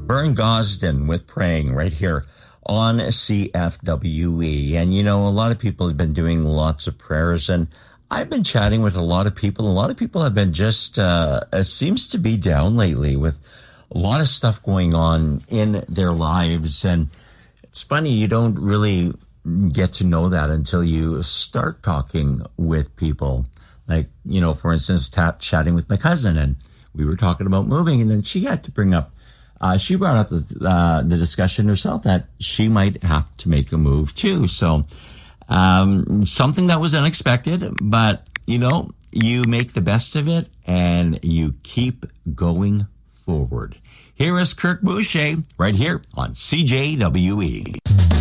Vern Gosden with Praying right here on CFWE. And, you know, a lot of people have been doing lots of prayers, and I've been chatting with a lot of people. A lot of people have been just, seems to be down lately with a lot of stuff going on in their lives. And it's funny, you don't really get to know that until you start talking with people. Like, you know, for instance, chatting with my cousin, and we were talking about moving, and then she had to bring up, she brought up the discussion herself that she might have to make a move too. So, something that was unexpected, but you know, you make the best of it and you keep going forward. Here is Kirk Boucher right here on CJWE.